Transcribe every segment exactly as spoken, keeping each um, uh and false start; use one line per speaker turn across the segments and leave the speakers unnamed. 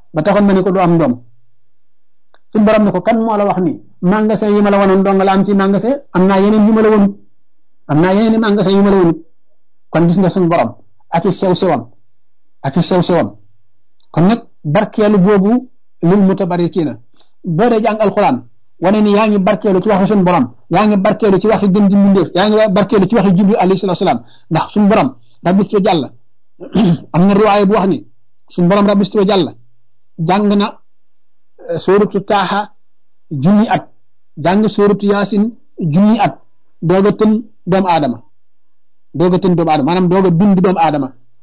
ba taxoon ma ne ko du am doom suñu borom ne ko kan moo la wax ni magasin yi ma la wanoon dong la am ci magasin am naa yeneen yu ma la wonut am naa yeneen i magasin yu ma la wonut kon gis nga suñu borom ak i sew sewam ak i sew sewam kon nag barkeelu boobu lil mutabarikiina boo dee jàng alquran wane ni yaa ngi barkeelu ci waxi suñu borom yaa ngi barkeelu ci waxi gën di mbindeef yaa ngi barkeelu ci waxi jibril alayhi salaatu salaam ndax suñu borom rabbistu jàll am na riwaaya bu wax ni suñu borom rabbistu jàll jàng na sóoratu taaxa junni at jàng sóoratu yaasin junni at doog a tën doomu aadama doog a tën doomu aadama maanaam doog a bind doomu aadama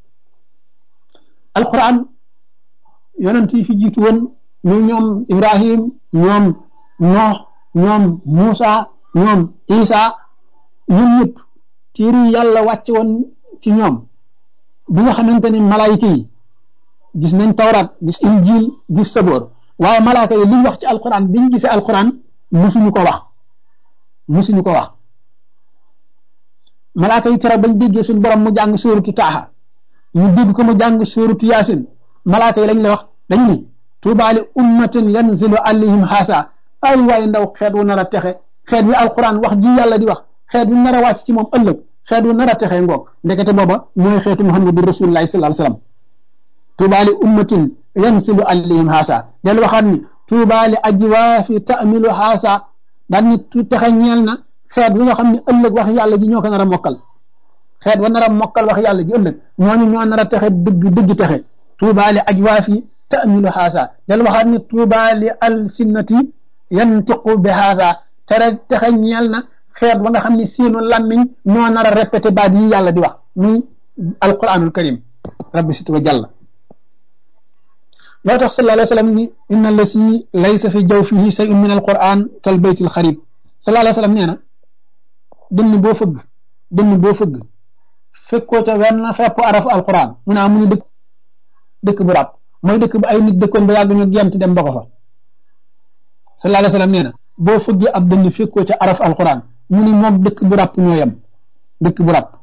alquran yonent yi fi jiitu woon ñu ñoom Ibrahim ñoom Noox ñoom Muusa ñoom Isa ñoom ñëpp téere yi yàlla wàcce woon ci ñoom bi nga xamante ni malaayika yi gis nañ tawraat gis injil gis saboor waaye malaaka yi liñ wax ci alquran biñ gisee alquran musuñu ko wax musuñu ko wax malaaka yi keroog bañ déggee suñu borom mu jàng sóoratu taaxa ñu dégg ko mu jàng sóoratu yaasin malaaka yi lañ la wax dañ ni tuubaali ummatin yanzilu alayhim haasa ay waaye ndaw xeet wu nar a texe xeet wi alquran wax ji yàlla di wax xeet wi nar a wàcc ci moom ëllëg xeet wu nar a texe ngoog ndekete booba mooy xeetu muhammadu rasulullahi sallallahu alayhi wasallam tuubaali ummatin yanzilu alayhim haasa del waxaat ni tuubaali ajwaafi ta'milu haasa daan ni tu texe ñeel na xeet wi nga xam ne ëllëg wax yàlla ji ñoo ko nar a mokkal xeet wa nar a mokkal wax yàlla ji ëllëg ñooñu ñoo nar a texe dëgg dëgg texe tuubaali ajwaafi ta'milu haasa del waxaat ni tuubaali alsinnati yantiqu bi haasa tere texe ñeel na xeet wa nga xam ne seenu làmmiñ ñoo nar a répété baat yi yàlla di wax muy alquranul karim rabbi sit wa jàlla loo tax sallallahu alayhi wa sallam ni inna lasi laysa fi jawfihi shay'un min alquran kal baytil xarib sallallahu alayhi wa sallam nee na dënn boo fëgg dënn boo fëgg fekkoo ca wenn fepp arafu alquran mu naa mu ni dëkk dëkk bu ràpp mooy dëkk bu ay nit dëkkoon ba yàgg ñu gent dem ba ko fa sallallahu alayhi wa sallam nee na boo fëggee ab dënn fekkoo ca araf alquran mu ni moom dëkk bu ràpp ñoo yem dëkk bu ràpp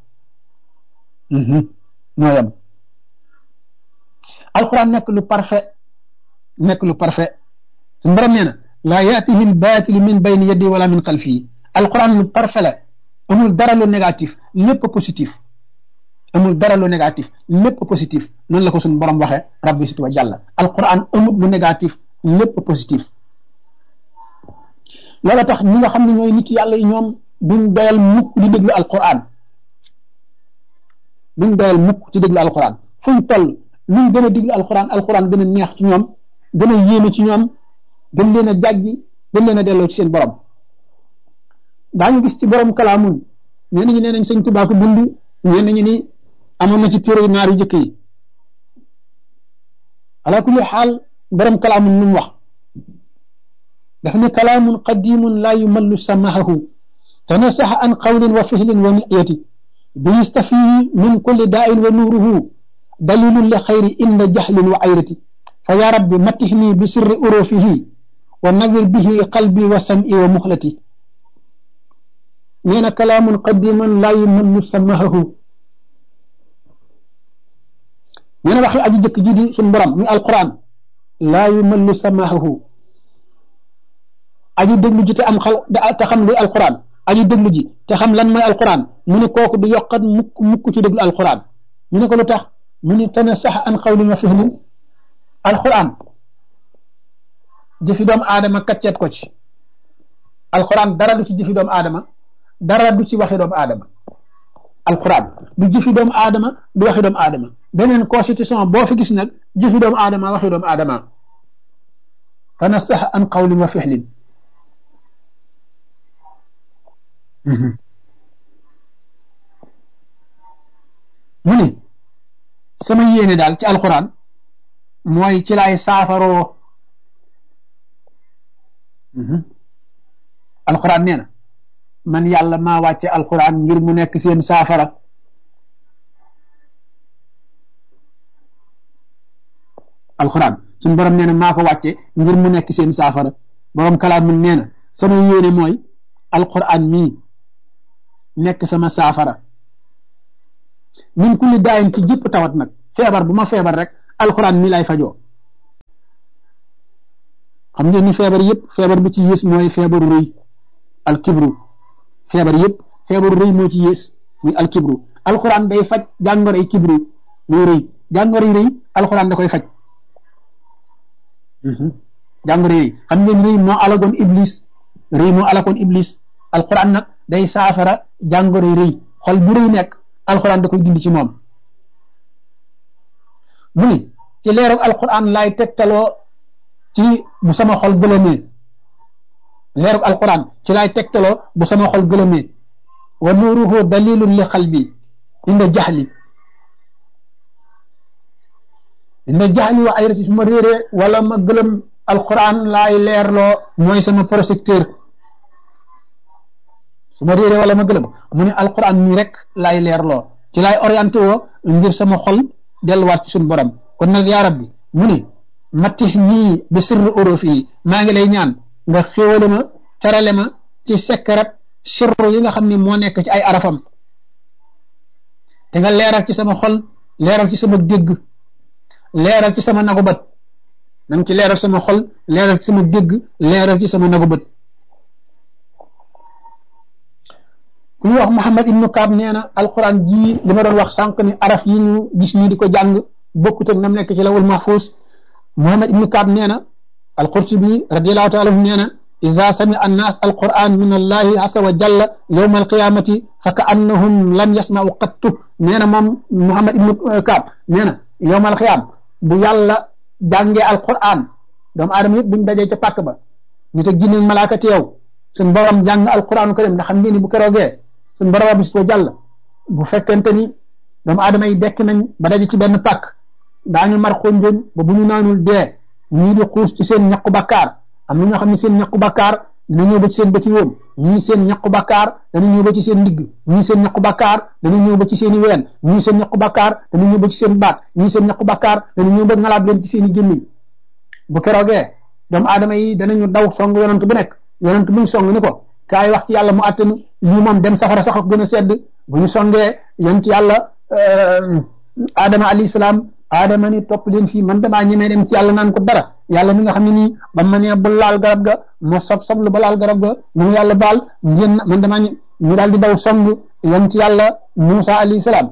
ñoo yem alquran nekk lu parfait nekk lu parfait suñu borom nee na laa yaatihi lbaatilu min bayni yaddi wala min xalfihi alquran lu parfait la amul dara lu négatif lépp positif amul dara lu négatif lépp positif noonu la ko suñu borom waxee rabbi sit wa jàlla alquran amul lu négatif lépp positif loola tax ñi nga xam ne ñooy nit yàlla yi ñoom duñ doyal mukk di déglu alquran duñ doyal mukk ci déglu alquran fuñ toll luñ gën a déglu alquran alquran gën a neex ci ñoom gën a yéeme ci ñoom gën leen a jàjji gën leen a delloo ci seen borom daañu gis ci borom kalaamun ñenn ñi nee nañ sëñ Tuubaa ko bind ñenn ñi ni amoon na ci téere yu naar yu jëkk yi ala kulli xaal borom kalaamun lu mu wax daf ne kalaamun qadimun laa yumallu samahahu tanasaxa an qawlin wa fihlin wa niyati bi yastafihi min kulli daa'in wa nuuruhu dalilun li xayri inda jahlin wa ayrati fa ya rabbi matihni bi sirri urufihi wa nawir bihi qalbi wa sam'i wa muxlati nee na kalaamun qadimun laa yumallu samahahu nee na waxi aji jëkk ji di suñu borom muy alquran laa yumallu samahahu aji déglu ji te am xal te xam luy alquran aji déglu ji te xam lan mooy alquran mu ne kooku du yokkat mukk mukk ci déglu alquran ñu ne ko lu tax mu ne tana sax an xawlin wa fihlin alquran jëfi doomu aadama kacceet ko ci alquran dara du ci jëfi doomu aadama dara du ci waxi doomu aadama alquran du jëfi doomu aadama du waxi doomu aadama beneen constitution boo fi gis nag jëfi doomu aadama waxi doomu aadama tana sax an xawlin wa fihlin mu ni sama yéene daal ci alquran mooy ci laay saafaroo alquran nee na man yàlla maa wàcce alquran ngir mu nekk seen saafara alquran suñu borom nee na maa ko wàcce ngir mu nekk seen saafara borom kalaam mun nee na sama yéene mooy alquran mii nekk sama saafara min kulli daayin ci jëpp tawat nag feebar bu ma feebar rek alquran mii lay fajoo xam ngeen ni feebar yëpp feebar bi ci yées mooy feebaru rëy al kibru feebar yëpp feebaru rëy moo ci yées muy al kibru alxuraan day faj jàngoroy kibru muy rëy jàngoroy rëy alxuraan da koy faj jàngoroy rëy xam ngeen rëy moo alagoon iblis rëy moo alagoon iblis alxuraan nag day saafara jàngoroy rëy xol bu rëy nekk alxuraan da koy dindi ci moom mu ni ci leeru alxuraan laay tegtaloo ci bu sama xol gëlëmee leeru alxuraan ci laay tegtaloo bu sama xol gëlëmee wa nuuruhu dalilun li xalbi inda jaxli inda jaxli wa ayrati su ma réeree wala ma gëlëm alxuraan laay leerloo mooy sama projecteur su ma réeree wala ma gëlëm mu ne alxuraan mii rek laay leerloo ci laay orienté woo ngir sama xol delluwaat ci suñu borom kon nag yaa rabbi mu ne matix nii bi sirru uruf yi maa ngi lay ñaan nga xéwale ma terale ma ci sekkarat sirru yi nga xam ne moo nekk ci ay arafam te nga leeral ci sama xol leeral ci sama dégg leeral ci sama nagu bët nanga ci leeral sama xol leeral ci sama dégg leeral ci sama nagu bët ku ñu wax Muhammad ibnu Kaab nee na alquran ji li ma doon wax sànq ni araf yi ñu gis nii di ko jàng bokkut ak nam nekk ci lawul mahfuus Muhammad ibnu Kaab nee na alqurtubi radiallahu taala anhu nee na iza sami annaas alquran min allahi asa wa jalla yowma alqiyamati fa ka annahum lam yasmau qattu nee na moom Muhammad ibnu Kaab nee na yowma alqiyam bu yàlla jàngee alquran doomu aadama yëpp buñ dajee ca pàkk ba nit ak jinne malaaka teew suñ borom jàng alquranu karim ndax xam ngeen ni bu keroogee suñ borom bis wa jàll bu fekkente ni doomu aadama yi dekk nañ ba daje ci benn pàkk daañu mar xonjoon ba bu ñu naanul dee ñii di xuus ci seen ñaqu bakkaar am na ñoo xam ne seen ñaqu bakkaar dana ñëw ba ci seen bëti woom ñii seen ñaqu bakkaar dana ñëw ba ci seen ndigg ñii seen ñaqu bakkaar dana ñëw ba ci seen i ween ñii seen ñaqu bakkaar dana ñëw ba ci seen baat ñii seen ñaqu bakkaar dana ñëw ba ngalaab leen ci seen i gémmiñ bu keroogee doomu aadama yi danañu daw song yonent bu nekk yonent buñ song ni ko kaay wax ci yàlla mu àttanu lii moom dem safara sax ak gën a sedd bu ñu songee yonent yàlla Adama alayhi salaam Adama ni topp leen fii man damaa ñemee dem ci yàlla naan ko dara yàlla mi nga xam ne nii ba ma nee ba laal garab ga moo sob soblu ba laal garab ga ñu yàlla baal ngeen man damaa ñu daal di daw song yonent yàlla Moussa alayhi salaam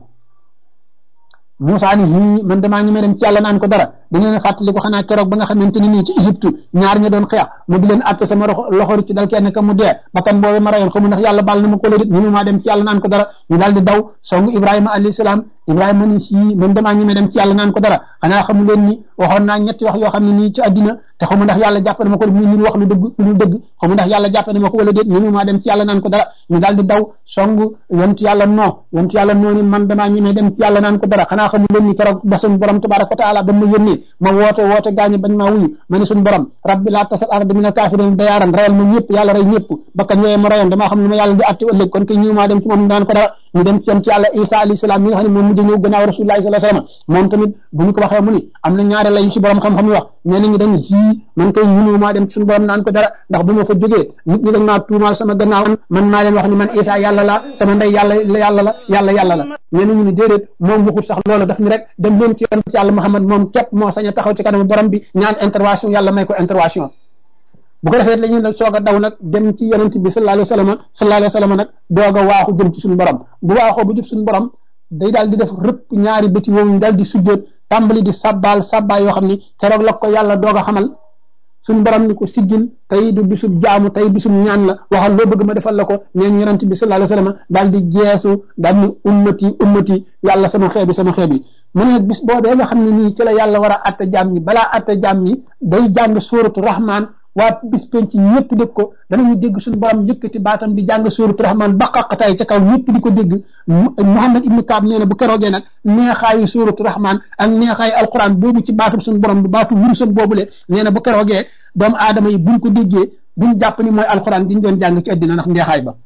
Moussa ni hii man damaa ñemee dem ci yàlla naan ko dara da ngeen fàttali ko xanaa keroog ba nga xamante ni nii ci Égypte ñaar ña doon xeex mu di leen atte sama loxo ci dal kenn ka mu dee bakkan boobu ma rayoon xamu ndax yàlla baal na ma ko la dit ñu maa dem ci yàlla naan ko dara ñu daal di daw song Ibrahima alayhi salaam Ibrahima ni si man damaa ñemee dem ci yàlla naan ko dara xanaa xamu leen ni waxoon naa ñetti wax yoo xam ne nii ci àddina te xamu ndax yàlla jàpp na ma ko muy ñu wax lu dëgg lu dëgg xamu ndax yàlla jàpp na ma ko wala déet ñu maa dem ci yàlla naan ko dara ñu daal di daw song yontu yàlla noo yontu yàlla noo ni man damaa ñemee dem ci yàlla naan ko dara xanaa xamu leen ni keroog ba suñu borom tabaraka wa taala ba ma yónnee ma woote woote gaañu bañ maa wuyu ma ne suñu borom rabbi laa tasal arda mina kaafiriin dayaaran rayal ma ñëpp yàlla rey ñëpp bakkan yooyu ma rayoon damaa xam ne ma yàlla di atte ëllëg kon kay ñëw maa dem ci moom naan ko dara ñu dem ci yonent yàlla Isa alayhi salaam mi nga xam ne moom mujj ñëw gannaaw rasulullahi sallallahu alayhi wasallam moom tamit bu ñu ko waxee mu ni am na ñaari lay ci borom xam-xam yi wax ñeneen ñi dañ yii man kay ñunu maa dem ci suñu borom naan ko dara ndax bu ma fa jógee nit ñi dañ maa tuumaal sama gannaaw man maa leen wax ni man Isa yàlla la sama ndey yàlla yàlla la yàlla yàlla la ñeneen ñi ni déedéet moom waxut sax loolu daf ni rek dem leen ci yonent yàlla Muhammad moom képp moo sañ a taxaw ci kanamu borom bi ñaan intervention yàlla may ko intervention bu ko defee la ñuy nag soog a daw nag dem ci yonent bi sallallahu alayhi wa sallam sallallahu alayhi wa sallam nag doog a waaxu jëm ci suñu borom bu waaxoo bu jub suñu borom day daal di def rëpp ñaari bëti woowu daal di sujjóot tàmbali di sabbaal sabbaal yoo xam ni keroog la ko yàlla doog a xamal suñu borom ni ko siggil tey du bisub jaamu tey bisub ñaan la waxal loo bëgg ma defal la ko neen yonent bi sallallahu alayhi wa sallam daal di jeesu daal ni ummati ummati yàlla sama xeet bi sama xeet bi mu ne bis boobee nga xam ne nii ci la yàlla war a atta jaam ñi balaa atta jaam ñi day jàng suuratu rahman waa bis penc ñëpp dégg ko danañu dégg suñu borom yëkkati baatam di jàng suuratu rahman ba xaqataay ca kaw ñëpp di ko dégg Muhammad ibnu Kaab nee na bu keroogee nag neexaayu suuratu rahman ak neexaayu alquran boobu ci baatum suñu borom bi baatu wurusam boobule nee na bu keroogee doomu aadama yi buñ ko déggee buñ jàpp ni mooy alquran diñ doon jàng ci àddina ndax neexaay ba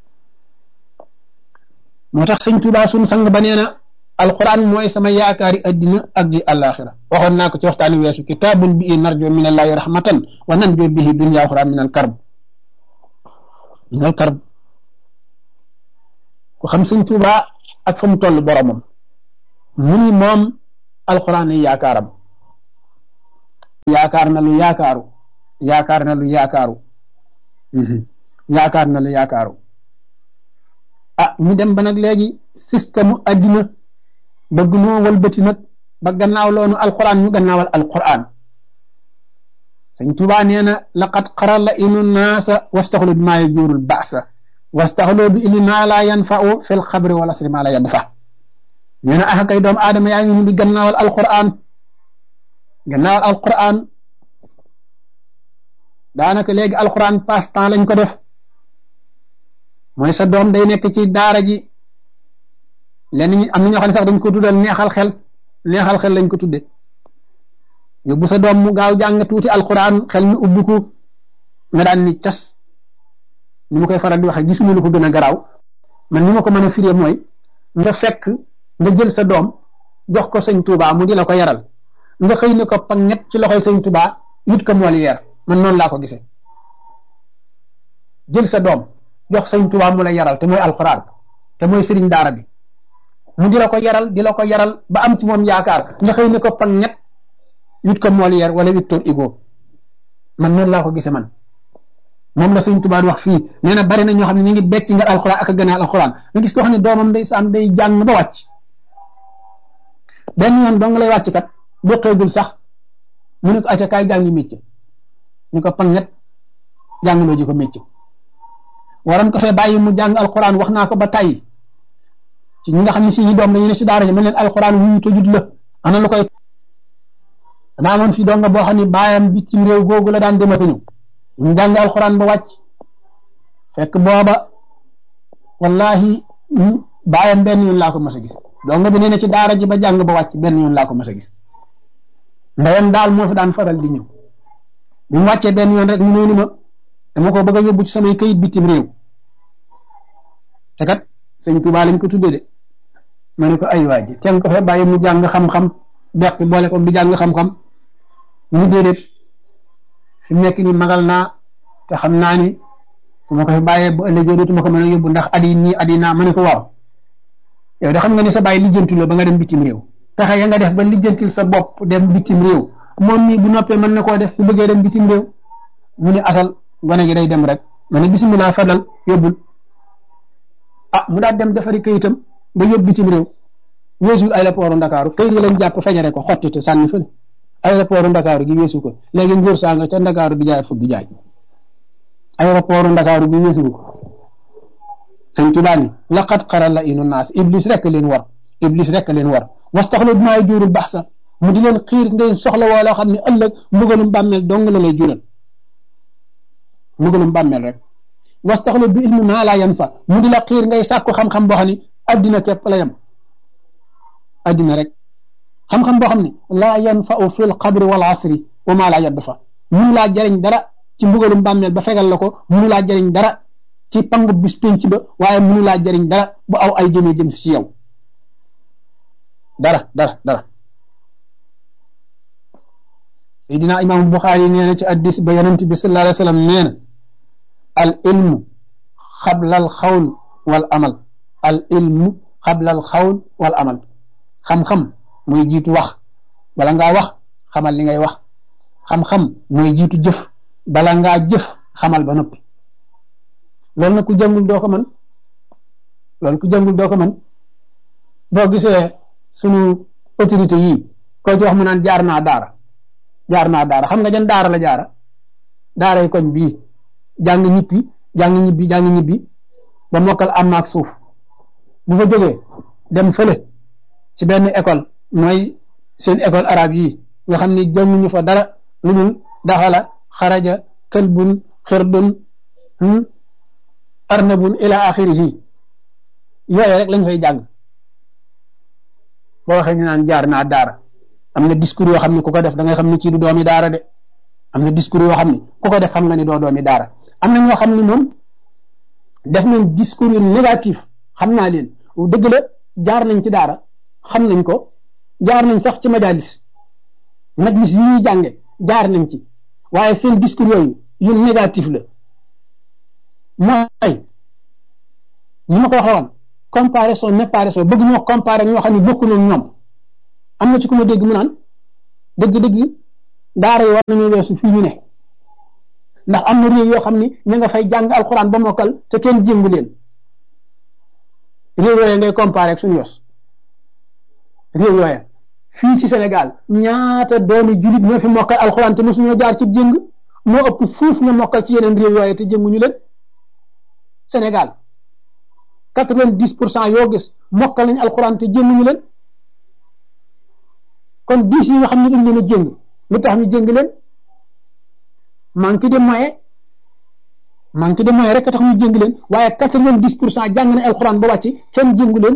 moo tax sëñ Tuubaa suñu sang ba nee na alquran mooy sama yaakaari addina ak di alaxira waxoon naa ko ci waxtaani weesu kitaabun bi narjo min allahi rahmatan wa nanjo bihi dunya axira min al karb min al karb ku xam sëñ Tuubaa ak fa mu toll boromam mu ni moom alquran yi yaakaaram yaakaar na lu yaakaaru yaakaar na lu yaakaaru yaakaar na lu yaakaaru ah ñu dem ba nag léegi système addina bëgg noo walbati nag ba gannaaw loonu alquran ñu gannaawal alquran sëñ Tuubaa nee na laqad xara la inu naasa wastaxlu bi maa yajuurul baasa wastaxlu bi ili maa laa yanfa'u fil xabri wal asri maa laa yadfa nee na ah kay doomu aadama yaa ngi ñu di gannaawal alquran gannaawal alquran daanaka léegi alquran passe temps lañ ko def mooy sa doom day nekk ci daara ji lenn ñi am na ñoo xam ne sax dañ ko tuddal neexal xel neexal xel lañ ko tudde yóbbu sa doom mu gaaw jàng tuuti alquran xel mi ubbiku nga daan ni cas ni ma koy faral di waxe gisuma lu ko gën a garaaw man ni ma ko mën a firee mooy nga fekk nga jël sa doom jox ko sëñ Tuubaa mu di la ko yaral nga xëy ne ko panget ci loxoy sëñ Tuubaa yut ko Molière man noonu laa ko gisee jël sa doom jox sëñ Tuubaa mu la yaral te mooy alquran te mooy sëriñ daara bi mu di la ko yaral di la ko yaral ba am ci moom yaakaar nga xëy ne ko panget yut ko Molière wala Victor Hugo man noonu laa ko gisee man moom la sëñ Tuubaa wax fii nee na bari na ñoo xam ne ñu ngi becc nga alquran ak a gënaal alquran nga gis koo xam ne doomam day saan day jàng ba wàcc benn yoon dong lay wàcc kat boqeegul sax mu ne ko acca kaay jàngi métier ñu ko panget jàngaloo ji ko métier waroon ko fee bàyyi mu jàng alquran wax naa ko ba tàyyi ci ñi nga xam ne si ñi doom dañu ne si daara ji mën leen alquran wuyu tojut la ana lu koy daa amoon fii donga boo xam ne baayam bitim réew googu la daan demata ñu ñu jàng alquran ba wàcc fekk booba wallahi baayam benn yoon laa ko mas a gis donga bi nee na ci daara ji ba jàng ba wàcc benn yoon laa ko mas a gis ndeyam daal moo fi daan faral di ñëw bu mu wàccee benn yoon rek mu noonu ma dama ko bëgg a yóbbu ci samay kayit bitim réew te kat sëñ Tuubaa lañ ko tuddee de ma ne ko ay waa ji teen ko fe bàyyi mu jàng xam-xam beq boole ko di jàng xam-xam mu déedéet fi mu nekk ni magal naa te xam naa ni su ma ko fi bàyyee bu ëllëgee dootuma ko mën a yóbbu ndax at yi nii at yi naa ma ne ko waaw yow de xam nga ni sa bàyyi lijjantu la ba nga dem bitim réew pexe ya nga def ba lijjantil sa bopp dem bitim réew moom nii bu noppee mën na koo def bu bëggee dem bitim réew mu ne asal gone gi day dem rek ma ne bisimilah fadal yóbbul ah mu daal dem defari kayitam ba yóbbu bitim réew weesul aéroport Ndakaaru kayit yi lañ jàpp fejare ko xottite sànni fële aéroport Ndakaaru gi weesu ko léegi nguur saa nga ca Ndakaaru di jaay fukki jaay aéroport Ndakaaru gi weesu ko sëñ Tuubaa ni laqad xara la inu naas iblis rek leen war iblis rek leen war wastaxlu bi maa juurul baax sax mu di leen xiir ngay soxla woo loo xam ne ëllëg mbugalum bàmmeel dong la lay jural mbugalum bàmmeel rek wastaxlu bi ilmi maa laa yan fa mu di la xiir ngay sàkku xam-xam boo xam ne addina képp la yem addina rek xam-xam boo xam ne laa yanfa'u fil qabri wal asri wa maa laa yadfa munu laa jariñ dara ci mbugalum bàmmeel ba fegal la ko munu laa jariñ dara ci pangu bis penc ba waaye munu laa jariñ dara bu aw ay jëmee jëm si yow dara dara dara Seydina Imam Buxaari nee na ci addis ba yonent bi sallallahu alayhi wa sallam nee na al ilmu qabla al xawl wal amal al ilmu qabla al xawl wal amal xam-xam mooy jiitu wax bala ngaa wax xamal li ngay wax xam-xam mooy jiitu jëf bala ngaa jëf xamal ba noppi loolu nag ku jàngul doo ko mën loolu ku jàngul doo ko mën boo gisee sunu autorité yii koo ci wax mu naan jaar naa daara jaar naa daara xam nga jan daara la jaara daaray koñ bii jàng ñibbi jàng ñibbi jàng ñibbi ba mokkal am ak suuf bu fa jógee dem fële ci benn école mooy seen école arabe yi nga xam ni jànguñu fa dara lu dul daxala xaraja këlbun xirdun arnabun ila axirihi yooyu rek lañ fay jàng boo waxee ñu naan jaar naa daara am na discours yoo xam ne ku ko def da ngay xam ne kii du doomi daara de am na discours yoo xam ne ku ko def xam nga ni doo doomi daara am na ñoo xam ne moom def nañ discours yu négatif xam naa leen dëgg la jaar nañ ci daara xam nañ ko jaar nañ sax ci majalis majlis yi ñuy jànge jaar nañ ci waaye seen discours yooyu yu négatif la mooy ni ma ko waxee woon comparaison néparation bëgg ñoo comparer ñoo xam ne bokkuñu ñoom am na ci ku ma dégg mu naan dëgg-dëgg daara yi war nañoo weesu fii ñu ne ndax am na réew yoo xam ni ña nga fay jàng alxuraan ba mokkal te kenn jéngu leen réew yooya ngay comparé ak suñu yos réew yooya fii ci Sénégal ñaata doomi julit ñoo fi mokkal alxuraan te mosuñoo jaar ci jéng moo ëpp fuuf nga mokkal ci yeneen réew yooya te jénguñu leen Sénégal quatre-vingt-dix pour cent yoo gis mokkal nañ alxuraan te jénguñu leen kon dix yi nga xam ne dañ leen a jéng lu tax ñu jéng leen manque de moyen manque de moyen rek a tax ñu jéng leen waaye quatre-vingt-dix pour cent jàng na alxuraan ba wàcc kenn jéngu leen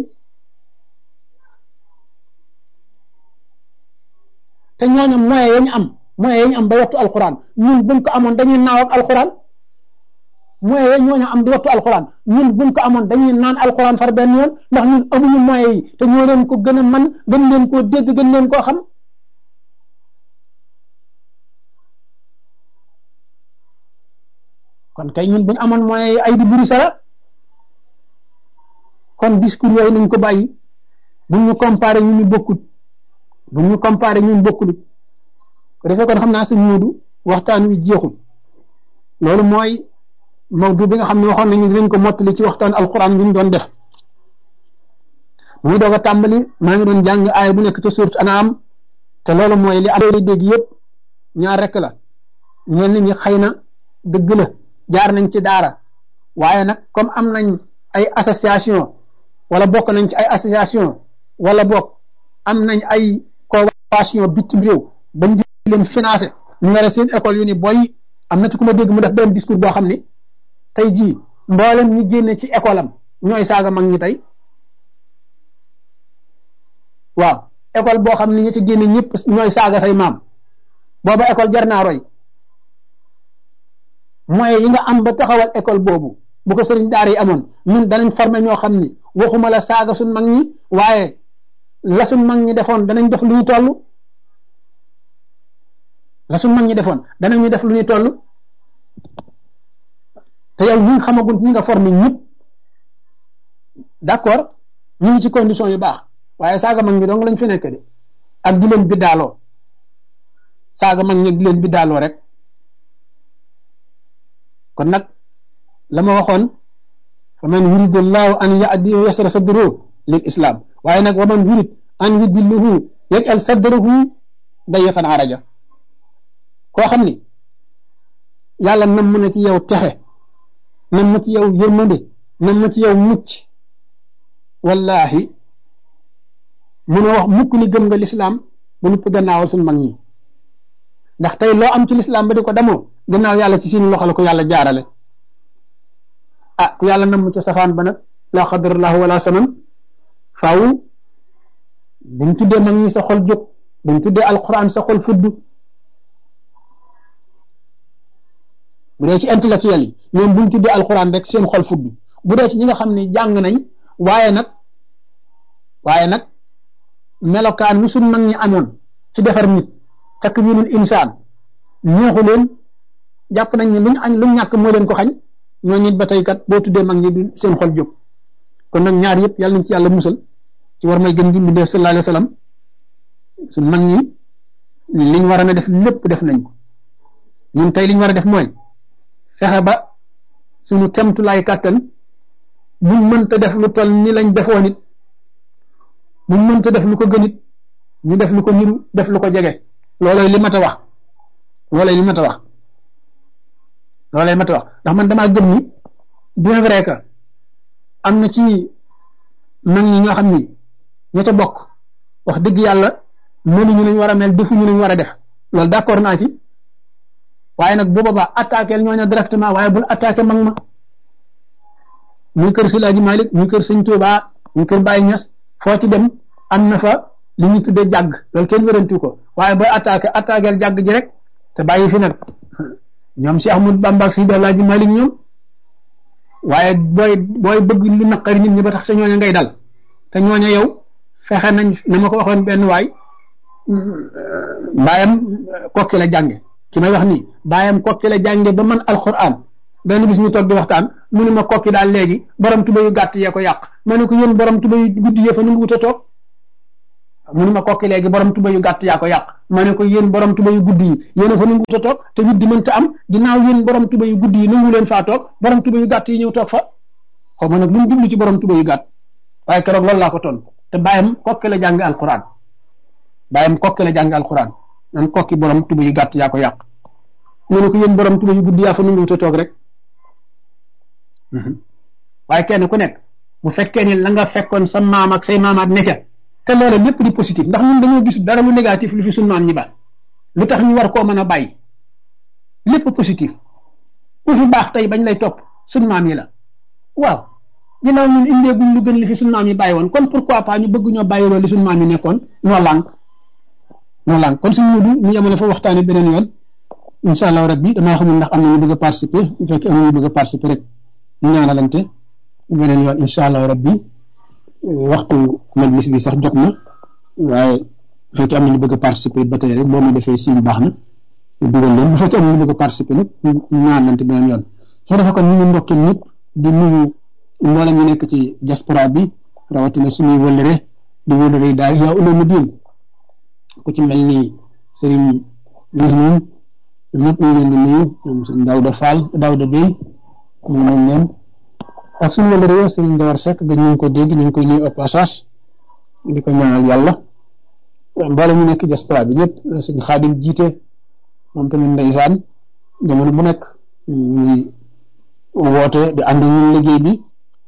te ñooñu moyen ya ñu am moyen ya ñu am ba wattu alxuraan ñun buñ ko amoon dañuy naaw ak alxuraan moyen ya ñooñu am di wattu alxuraan ñun buñ ko amoon dañuy naan alxuraan far benn yoon ndax ñun amuñu moyen yi te ñoo leen ko gën a man gën leen koo dégg gën leen koo xam kon kay ñun buñ amoon moyen yi ay di buri sara kon discours yooyu nañ ko bàyyi buñ ñu comparé ñu ñu bokkut buñ ñu comparé ñun bokkulut ko defee kon xam naa sëñ Moodu waxtaan wi jeexul loolu mooy mawdu bi nga xam ne waxoon nañu dinañ ko mottali ci waxtaan alquran bi ñu doon def muy doog a tàmbali maa ngi doon jàng aay bu nekk ca surat An'am te loolu mooy li adoo dégg yëpp ñaar rek la ñenn ñi xëy na dëgg la jaar nañ ci daara waaye nag comme am nañ ay association wala bokk nañ ci ay association wala bokk am nañ ay convention bitim réew bañ di leen financé ñu nga seen école yu ni boy am na ci ku ma dégg mu def benn discours boo xam ni tey jii mboolem ñi génne ci école am ñooy saaga mag ñi tey waaw école boo xam ni ñi ci génne ñëpp ñooy saaga say maam booba école jar naa roy moyens yi nga am ba taxawal école boobu bu ko sëriñ daara yi amoon ñun danañ former ñoo xam ni waxuma la saaga suñ mag ñi waaye la suñ mag ñi defoon danañ def lu ñu toll la suñ mag ñi defoon danañu def lu ñu toll te yow ñi nga xamagul ñi nga former ñëpp d'accord ñu ngi ci condition yu baax waaye saaga mag ñi dong lañ fi nekk de ak di leen biddaaloo saaga mag ñi di leen biddaaloo rek kon nag la ma waxoon fa man yuridu llahu an yahdiyahu yasra sadruhu lil islam waaye nag wa man yurid an yudillahu yaj'al sadrahu dayiqan araja koo xam ni yàlla nam na ci yow texe nam na ci yow yërmande nam na ci yow mucc wallahi mënoo wax mukk ni gëm nga lislaam bu nupp gannaawal suñ mag ñi ndax tey loo am ci lislaam ba di ko demoo gannaaw yàlla ci seen loxo la ko yàlla jaarale ah ku yàlla nam ca safaan ba nag la qadarallahu wala saman faaw buñ tuddee mag ñi sa xol jóg buñ tuddee alquran sa xol fudd bu dee ci intellectuel yi ñoom buñ tuddee alquran rek seen xol fudd bu dee ci ñi nga xam ne jàng nañ waaye nag waaye nag melokaan lu suñ mag ñi amoon ci defar nit takwinul insaan ñeexu leen jàpp nañ ne luñ añ luñ ñàkk moo leen ko xañ ñoo nit ba tey kat boo tuddee mag ñi du seen xol jóg kon nag ñaar yëpp yàlla nañ ci yàlla musal ci war may gën di mu def sallallahu alayhi wa sallam suñ mag ñi liñ war a def lépp def nañ ko ñun tey liñ war a def mooy fexe ba suñu kemtulaay kàttan buñ mënta def lu toll ni lañ defoon it buñ mënta def lu ko gën it ñu def lu ko niru def lu ko jege loolooy li mat a wax loolooy li mat a wax loolooy mat a wax ndax man damaa gëm ni bien vrai que am na ci mag ñi ñoo xam ni ña ca bokk wax dëgg yàlla mënuñu lañ war a mel defuñu lañ war a def loolu d'accord naa ci waaye nag bu boobaa attaqué ñooñu directement waaye bul attaqué mag ma muy kër si Laaji Malik muy kër Sëñ Tuubaa muy kër Baye Ñas foo ci dem am na fa li ñu tuddee jàgg loolu kenn wérantu ko waaye booy attaqué attaqué jàgg ji rek te bàyyi fi nag ñoom Cheikh Ahmadou Bamba ak Seydi Laaji Malik ñoom waaye booy booy bëgg lu naqari nit ñi ba tax te ñooña ngay dal te ñooña yow fexe nañ na ma ko waxoon benn waay baayam kokki la jànge ki may wax nii baayam kokki la jànge ba man alquran benn bis ñu toog di waxtaan mu ne ma kokki daal léegi borom tuba yu gàtt yee ko yàq ma ne ko yéen borom tuba yu guddi yee fa nu mu wut a toog mu ni ma kokki léegi borom tuba yu gàtt yaa ko yàq ma ne ko yéen borom tuba yu guddi yi yéen a fa nangu ta toog te wit di mënta am ginnaaw yéen borom tuba yu guddi yi nangu leen faa toog borom tuba yu gàtt yi ñëw toog fa xaw ma nag lu mu jublu ci borom tuba yu gàtt waaye keroog loolu laa ko ton te bàyyam kokki la jàng alquran bàyyam kokki la jàng alquran nan kokki borom tuba yu gàtt yaa ko yàq mu ne ko yéen borom tuba yu guddi yaa fa nangu ta toog rek waaye kenn ku nekk bu fekkee ni la nga fekkoon sa maam ak say maamaat ne ca te loolu lépp di positif ndax ñun dañoo gis dara lu négatif lu fi suñu maam ñi ba lu tax ñu war koo mën a bàyyi lépp positif ku fi baax tey bañ lay topp suñu maam yi la waaw ginnaaw ñun indeeguñ lu gën li fi suñu maam yi bàyyi woon kon pourquoi pas ñu bëgg ñoo bàyyi loolu li suñu maam yi nekkoon ñoo lànk ñoo lànk kon suñu mudu ñu yemale fa waxtaane beneen yoon incha allah rabbi damaa xamul ndax am na ñu bëgg a participer bu fekkee am na ñu bëgg a participer rek ñu ñaanalante beneen yoon incha allah rabbi waxtu majlis bi sax jot na waaye bu fekkee am na ñu bëgg a participer ba tey rek boo ma defee signe baax na dugal leen bu fekkee am na ñu bëgg a participer nag ñu ñaanalante beneen yoon soo defee kon ñu ngi ndokkeel ñëpp di nuyu mboolem ñu nekk ci diaspora bi rawatina suñuy wëllëre di wëllëre daal yaa ulama diin ku ci mel ni Serigne Moussa ñëpp ñu leen di nuyu ñoom sëñ Daouda Fall Daouda Bey ñu nañ leen ak suñu wëllëre yoo Serigne Jawar Seck ga ñu ngi ko dégg ñu ngi koy nuyu au passage di ko ñaanal yàlla mboolem ñu nekk diaspora bi ñëpp sëñ Xaadim jiite moom tamit ndeysaan jamono bu nekk ñu ngi woote di ànd ñun liggéey bi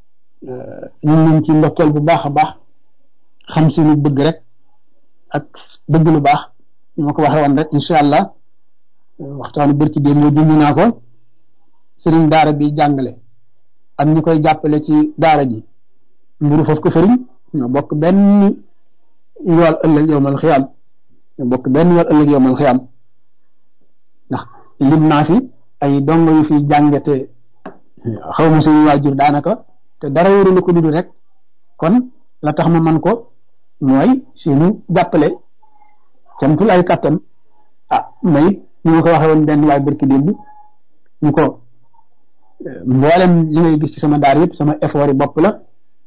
ñun nañ ci ndokkeel bu baax a baax xam suñu bëgg rek ak bëgg lu baax ñu ma ko waxee woon rek incha allah waxtaanu bërki démb moo junj naa ko sëriñ daara bi jàngale ak ñi koy jàppale ci daara ji mburu foofu ko fëriñ ñoo bokk benn yool ëllëg yowmal xiyaam ñoo bokk benn yool ëllëg yowmal xiyaam ndax lim naa fi ay dongo yu fiy jàngate xaw ma seen waajur daanaka te dara wóorul ko dudd rek kon la tax ma man ko mooy suñu jàppale camtul ay kàttan ah may ñu ma ko waxee woon benn waay barki démb ñu ko mboolem li ngay gis ci sama daar yëpp sama effort yi bopp la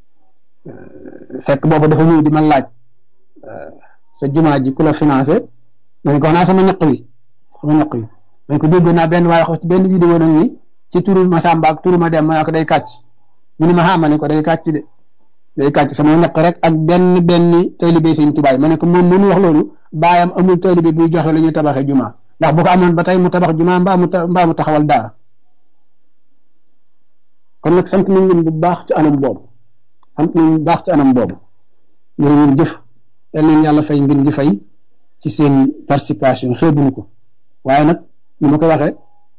fekk boobu dafa ñëw di ma laaj sa jumaa ji ku la financé ma ne ko wax naa sama ñaq wi sama ñaq wi ma ne ko dégg naa benn waaye wax ci benn vidéo nag ni ci turu Masamba ak turu ma dem ma ne ko day kàcc mu ne ma xaama ne ko day kàcc de day kàcc sama ñaq rek ak benn benn taalibe Sëñ Tuubaa ma ne ko moom mënu wax loolu baayam amul taalibe buy joxe la ñuy tabaxee jumaa ndax bu ko amoon ba tey mu tabax jumaa mbaa mu mbaa mu taxawal daara kon nag sant nañ leen bu baax ci anam boobu sant nañ bu baax ci anam boobu jërë ngeen jëf yal nañ yàlla fay ngeen di fay ci seen participation xeebuñu ko waaye nag ni ma ko waxee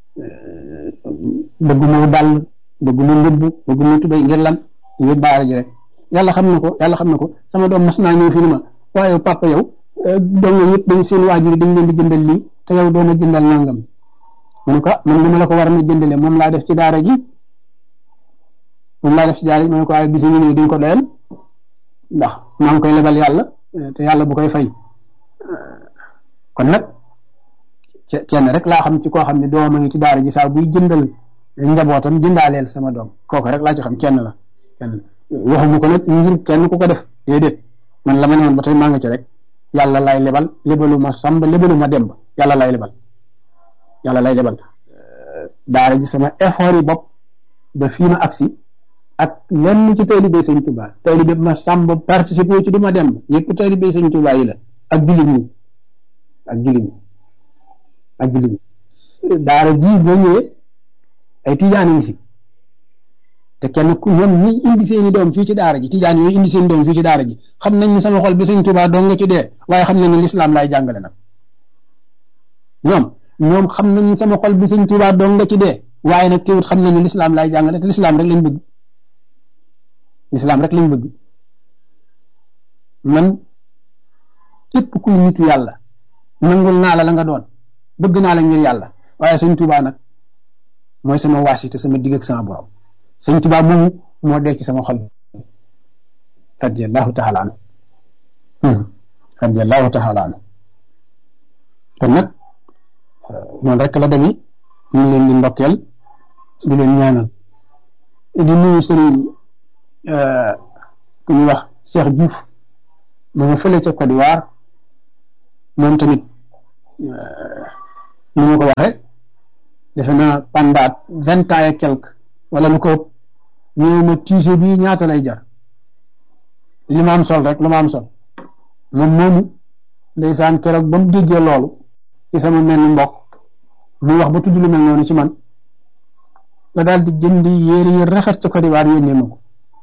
bëgguma dàll bëgguma mbubb bëgguma tubéy ngir lan ngir baara ji rek yàlla xam na ko yàlla xam na ko sama doom mas naa ñëw fi ni ma waaye papa yow doom yëpp dañ seen waajur dañ leen di jëndal lii te yow doon a jëndal nangam mu ne ko man li ma la ko war a jëndale moom laa def ci daara ji moom laa def ci daara ji ma ne ko waaye bis ñu ñëw duñ ko doyal ndax maa ngi koy lebal yàlla te yàlla bu koy fay kon nag kenn rek laa xam ci koo xam ne doom a ngi ci daara ji saa buy jëndal njabootam jëndaaleel sama doom kooku rek laa ci xam kenn la kenn waxuma ko nag ngir kenn ku ko def déedéet man la ma ne woon ba tey maa nga ci rek yàlla lay lebal lebalu ma samba lebalu ma demb yàlla lay lebal yàlla lay lebal daara ji sama effort yi bopp ba fii ma agsi ak lenn ci taalibe Sëñ Tuubaa taalibe ma samba participer ci du ma demb yëpp taalibe Sëñ Tuubaa yi la ak jullit ñi ak jullit ñi ak jullit ñi daara ji boo ñëwee ay tijaan ngi fi te kenn ku ñoom ñi indi seeni doom fii ci daara ji tijaan yooyu indi seen doom fii ci daara ji xam nañ ni sama xol bi Sëñ Tuubaa dong nga ci dee waaye xam nañ ni lislaam laay jàngale nag ñoom ñoom xam nañ ni sama xol bi Sëñ Tuubaa dong nga ci dee waaye nag teewut xam nañ ni lislaam laay jàngale te lislaam rek lañ bëgg lislaam rek lañ bëgg man képp kuy nitu yàlla nangul naa la la nga doon bëgg naa la ngir yàlla waaye Sëñ Tuubaa nag mooy sama waasite sama digg ak sama borom Sëñ Tuubaa moomu moo dee ci sama xol radiyallahu taala anhu radiyallahu taala anhu kon nag noonu rek la demee ñu ngi leen di ndokkeel di leen ñaanal di nuyu sëriñ ku ñuy wax Cheikh Diouf ma nga fële ca Côte d'Ivoire moom tamit ni ma ko waxee defe naa pendant vingt ans et quelque wala lu ko ëpp ñëw ma tiise bii ñaata lay jar li ma am sol rek lu ma am sol moom moomu ndeysaan keroog ba mu déggee loolu ci sama mel ni mbokk mu wax ba tudd lu mel noonu ci man la daal di jëndi yére yi rafet ca Côte d'Ivoire yónnee ma ko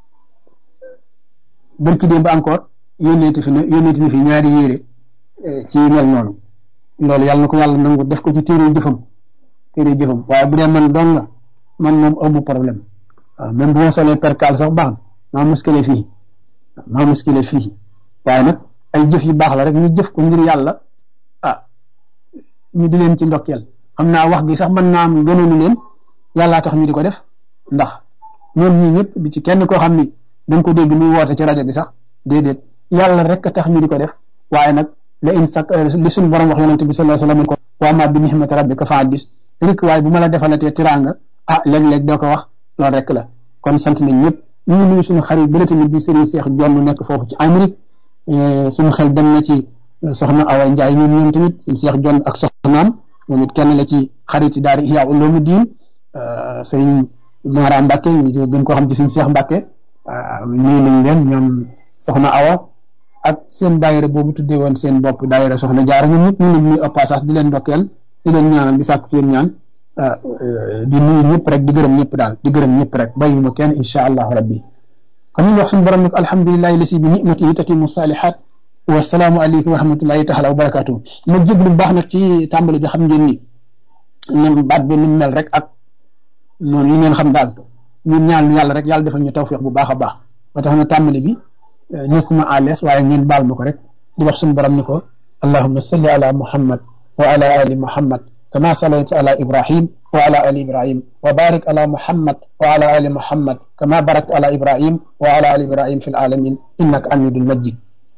bërki démb encore yónneeti fi ne yónneeti ni fi ñaari yére ci mel noonu loolu yàlla na ko yàlla nangu def ko ci téere jëfam téere jëfam waaye bu dee man dong la man moom amu problème waaw même bu ma solee percal sax baax na maa muskile fii maa muskile fii waaye nag ay jëf yu baax la rek ñu jëf ko ngir yàlla ah ñu di leen ci ndokkeel xam naa wax gi sax mën naa am gënoonu leen yàllaa tax ñu di ko def ndax ñoom ñii ñëpp bi ci kenn koo xam ni dañ ko dégg muy woote ci rajo bi sax déedéet yàlla rek a tax ñu di ko def waaye nag la in sak li suñu borom wax yonente bi sallallahu alayhi wasallam ko wa ma bi nihmati rabbika fa hadis rek waaye bu ma la defalatee tiraanga ah léeg-léeg doo ko wax loolu rek la kon sant nañ ñëpp ñu ngi nuyu suñu xarit bële tamit di Serigne Cheikh Jonn nekk foofu ci Amérique suñu xel dem na ci soxna Awa Ndiaye ñoom ñoom tamit Serigne Cheikh Jonn ak soxnaam moom it kenn la ci xarit yi daari Ihya Ulumuddin Serigne Mara Mbacke ñu gën koo xam ci Serigne Cheikh Mbacke nuyu nañ leen ñoom soxna Awa ak seen daayira boobu tuddee woon seen bopp daayira soxna Jaara ñoom ñëpp ñu leen nuyu au passage di leen ndokkeel di leen ñaanal di sàkku ci yéen ñaan di nuyu ñëpp rek di gërëm ñëpp daal di gërëm ñëpp rek bàyyiwuma kenn insha allahu rabbi kon ñu wax suñu borom nag alhamdulillahi lasi bi ni'matihi tatimu salihat wa salaamu aleykum wa rahmatullahi taala wa barakatuh ma jéglu bu baax nag ci tàmbali bi xam ngeen ni nam baat bi ni mel rek ak noonu li ngeen xam daal ñun ñaan yàlla rek yàlla defal ñu tawfiq bu baax a baax ba tax na tàmbali bi nekkuma à l'aise waaye ngeen baal ma ko rek di wax suñu borom ni ko allahumma salli ala muhammad wa ala ali muhammad kama sallayta ala ibrahim wa ala ali ibrahim wa barik ala muhammad wa ala ali muhammad kama barakta ala ibrahim wa ala ali ibrahim fil alamin innaka hamidun majid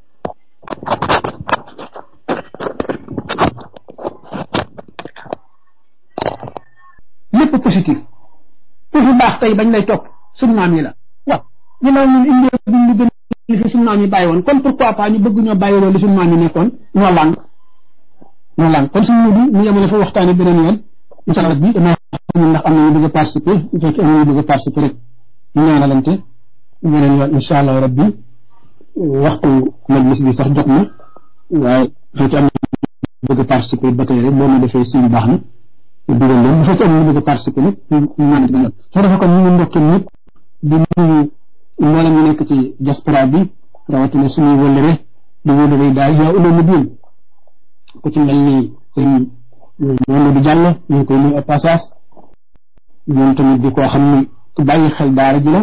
lépp positif ku fi baax tey bañ lay topp suñu maam yi la waaw ñu la ñun indi buñ lu gën li fi suñu maam yi bàyyi woon kon pourquoi pas ñu bëgg ñoo bàyyi loolu li suñu maam yi nekkoon ñoo lànk ñoo lànk kon suñu mudi ñu yemale fa waxtaane beneen yoon incha allah bi dama xam ndax am na ñu bëgg a participer bu fekkee am na ñu bëgg a participer rek ñu ñaanalante beneen yoon incha allah rabbi waxtu majlis bi sax jot na waaye bu fekkee am na bëgg a participer ba tey rek boo ma defee suñu baax na dugal leen bu fekkee am na bëgg a participer nag ñu ñaan ba nag soo defee kon ñu ngi ndokkeel ñëpp di nuyu mboolem ñu nekk ci diaspora bi rawatina suñuy wëllëre di wëllëre daal yaa uloomu diin ku ci mel ni sëñ Mamadou Diallo ñu ngi koy nuyu au passage moom tamit di koo xam ni ku bàyyi xel daara ji la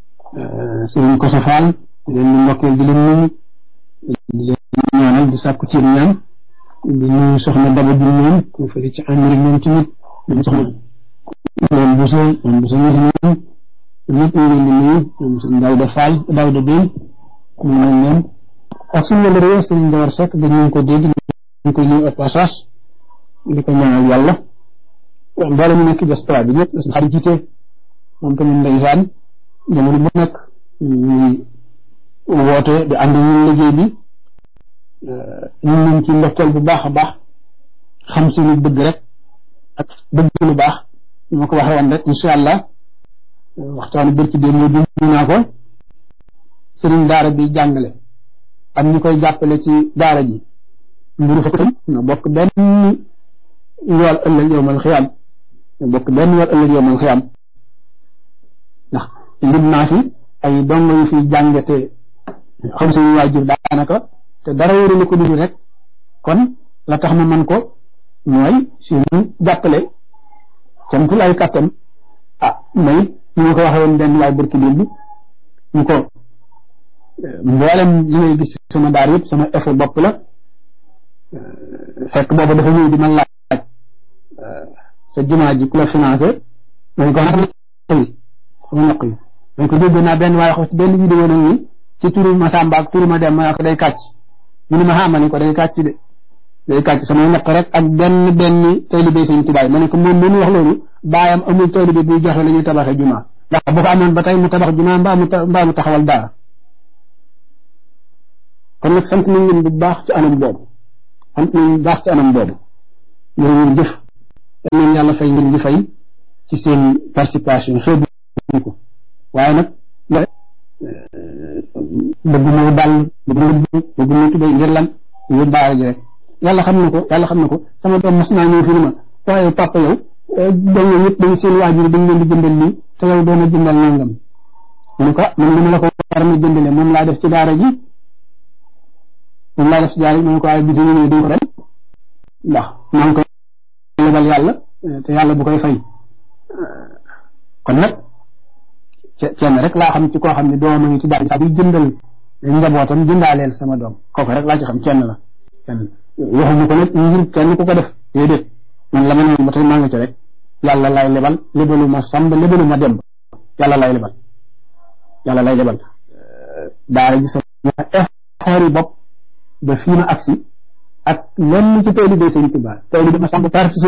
sëñ Kosa Fall di leen di ndokkeel di leen nuyu di leen ñaanal di sàkku ci ñaan di nuyu soxna Daba Diouf ñoom ku fële ci Amérique ñoom tamit ñoom soxna moom Bousso moom Bousso ñoom ñëpp ñu leen di nuyu ñoom sëñ Daouda Fall Daouda Bey ñu ngi leen ak suñu wala réew sëñ Ndawar Seck dañu ko dégg ñu koy nuyu au passage di ko ñaanal yàlla mboolem ñu nekk diaspora bi ñëpp suñu xarit jiite moom tamit ndeysaan jamono bu nekk ñuy woote di ànd ñun liggéey bi ñu ngi ci ndokkeel bu baax a baax xam suñu bëgg rek ak bëgg lu baax ñu ma ko waxee woon rek incha allah waxtaanu bërki déen moo dund naa ko sëriñ daara bi jàngale ak ñu koy jàppale ci daara ji mburu fa tam ñoo bokk benn yool ëllëg yowmal xiyaam ñoo bokk benn yool ëllëg yowmal xiyaam ndax lim naa fi ay dongo yu fi jàngate xam suñu waajur daanaka te dara wóorul ko dund rek kon la tax ma man ko mooy suñu jàppale comme ay kàttan ah may ñu ma ko waxee woon benn waay barki démb ñu ko mboolem li ngay gis sama daar yëpp sama effort bopp la fekk boobu dafa ñëw di ma laaj sa jumaa ji ku la financé dañ ko naq yi sama naq yi dañ ko dégg naa benn waaye wax ci benn vidéo nag ni ci turu ma Samba ak turu ma dem ma ko day kàcc mu ne ma xaama ni ko day kàcc de day kàcc sama naq rek ak benn benn taalibe Sëñ Tuubaa ma ne ko moom mënu wax loolu baayam amul taalibe buy joxe la ñuy tabaxee jumaa ndax bu ko amoon ba tey mu tabax jumaa mbaa mu mbaa mu taxawal daara kon nag sant nañ leen bu baax ci anam boobu sant nañ bu baax ci anam boobu ñoo ngeen jëf yal nañ yàlla fay ngeen di fay ci seen participation xeebu ko waaye nag bëgg na dal bëgg na bëgg na tubay ngir lan ngir daara ji rek yàlla xam na ko yàlla xam na ko sama doom mas naa ñëw fi ni ma waaye papa yow doom yëpp dañ seen waajur dañ leen di jëndal lii te yow doona jëndal nangam mu ne ko man li ma la ko war a jëndale moom laa def ci daara ji moom laa def ci daara ji mu ne ko waaye bi ñu ñëw duñ ko dem ndax maa ngi koy lebal yàlla te yàlla bu koy fay kon nag kenn rek laa xam ci koo xam ne doom a ngi ci daara ji sax buy jëndal njabootam jëndaaleel sama doom kooku rek laa ci xam kenn la kenn waxuma ko nag ngir kenn ku ko def déedéet man la ma ne ba tey maa nga ci rek yàlla lay lebal lebalu ma sàmb lebalu ma demb yàlla lay lebal yàlla lay lebal daara ji sama effort yi bopp ba fii ma agsi ak lenn ci taalibe Sëñ Tuubaa taalibe ma sàmb parti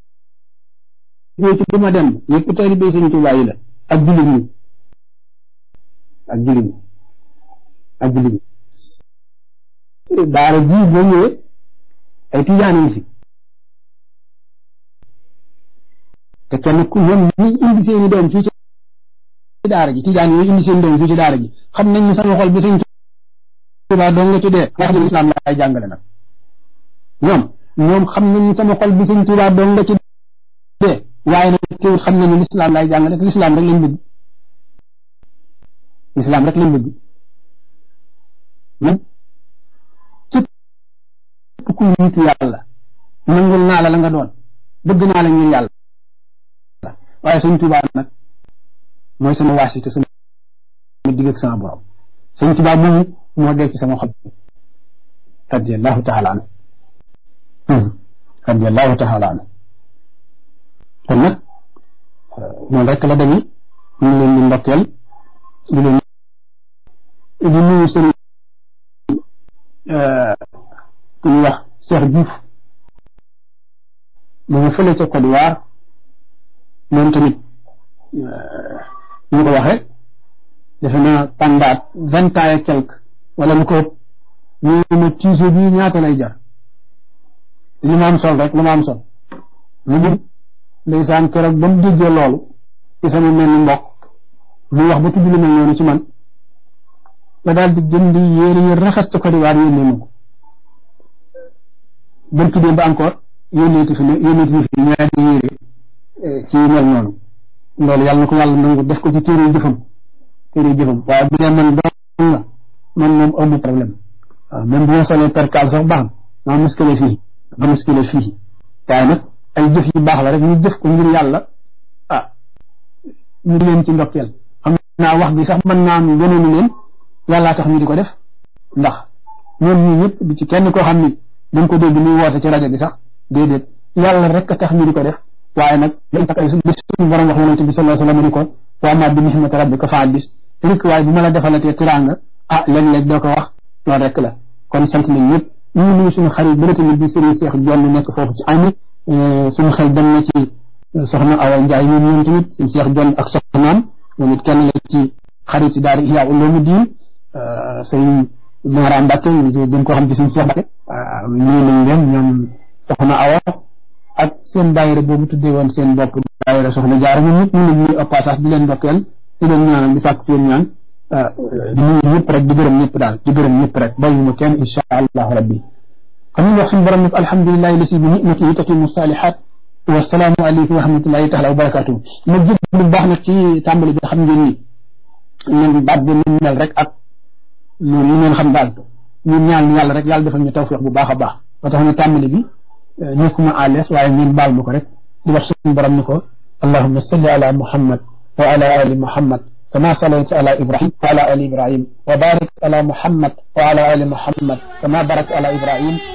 ci ma demb yëpp taalibe Sëñ Tuubaa yi la ak jullit ñi ak jullit ñi ak jullit ñi daara ji boo ñëwee ay tijaan yi fi te kenn ku ñoom ñi indi seeni doom fii ci daara ji tijaan yooyu indi seen doom fii ci daara ji xam nañ ne sama xol bi Sëñ Tuubaa doon nga ci dee wax ne islam laay jàngale nag ñoom ñoom xam nañ ne sama xol bi Sëñ Tuubaa doon nga ci dee waaye nag teewul xam nañ ne l'islam laay jàngale te l'islam rek lañ bëgg l'islam rek lañ bëgg nag képp ku nitu yàlla nangul naa la la nga doon bëgg naa la ngir yàlla waaye Sëñ Tuubaa nag mooy sama waasite sama digg ak sama borom Sëñ Tuubaa moomu moo dee ci sama xol radiyallahu taala anhu radiyallahu taala anhu kon nag noonu rek la dañuy ñu ngi leen di ndokkeel di leen di nuyu seen ku ñuy wax Cheikh Diouf mu nga fële ca Côte d'Ivoire moom tamit ñu ko waxee defe naa pendant vingt ans et quelque wala lu ko ëpp ñu ma tiise bii ñaata lay jar li ma am sol rek lu ma am sol mu jëm ndeysaan keroog ba mu déggee loolu ci sama mel ni mbokk mu wax ba tudd lu mel noonu ci man la daal di jënd yéere yi rafet ca Côte d'Ivoire yónnee ma ko bërki démb ba encore yónneeti fi ne yónneeti fi ñaari yéere ci mel noonu loolu yàlla na ko yàlla nangu def ko ci téere jëfam téere jëfam waaye bu dee man doon la man moom amu problème waaw même bu ma solee percal sax baax na ma muskile fii ma muskile fii waaye nag ay jëf yu baax la rek ñu jëf ko ngir yàlla ah ñu leen ci ndokkeel xam naa wax bi sax mën naa am gënoonu leen yàllaa tax ñu di ko def ndax ñoom ñii ñëpp di ci kenn koo xam ni dañ ko dégg muy woote ci rajo bi sax déedéet yàlla rek a tax ñu di ko def waaye nag dañ tax ay bis suñu borom wax yonente bi sallallahu alayhi wa sallam ni ko wa ma bi nihmati rabbika fa haddis rek waaye bu ma la defalatee tiraanga ah léeg-léeg doo ko wax loolu rek la kon sant nañ ñëpp ñu ngi nuyu suñu xarit bële tamit bi Serigne Cheikh Jonn nekk foofu ci ami suñu xel dem na ci soxna Awa Ndiaye ñoom ñoom tamit suñu Cheikh Jonn ak soxnaam moom it kenn la ci xarit daara Ihya Ulumuddin sëñ Mara Mbacke gën koo xam ci suñu Cheikh Mbacke nuyu nañ leen ñoom soxna Awa ak seen daayira boobu tuddee woon seen bopp daayira soxna Jaara ñoom ñëpp ñu ngi nuyu passage di leen ndokkeel di leen ñaanal di sàkk seen ñaan di nuyu ñëpp rek di gërëm ñëpp daal di gërëm ñëpp rek bàyyiwuma kenn insha allahu rabbi xam nga wax suñu borom nag alhamdulilahi lasi bi ni'matihi tatimu salihat wasalaamu aleykum wa rahmatullahi taala wa barakatuh ma jël bu baax nag ci tàmbali bi xam ngeen ni ñun baat bi ñu mel rek ak noonu li ngeen xam daal ñun ñaan yàlla rek yàlla defal ñu tawfiq bu baax a baax ba tax na tàmbali bi nekkuma à l'aise waaye ngeen baal ma ko rek di wax suñu borom ni ko allahumma salli ala muhammad wa ala ali muhammad كما صليت على إبراهيم وعلى آل إبراهيم وبارك على محمد وعلى آل محمد كما باركت على إبراهيم